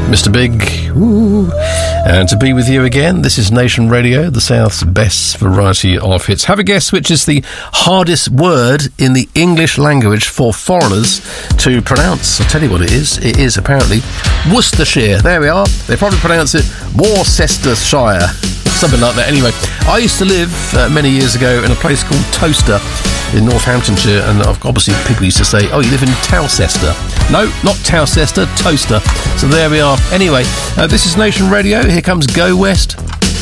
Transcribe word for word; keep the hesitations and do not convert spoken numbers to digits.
Mister Big. Ooh. And to be with you again, this is Nation Radio, the South's best variety of hits. Have a guess which is the hardest word in the English language for foreigners to pronounce. I'll tell you what it is. It is apparently Worcestershire. There we are. They probably pronounce it Worcestershire. Something like that. Anyway, I used to live uh, many years ago in a place called Towcester in Northamptonshire, and obviously people used to say, oh, you live in Towcester. No, not Towcester, Toaster. So there we are. Anyway, uh, this is Nation Radio. Here comes Go West.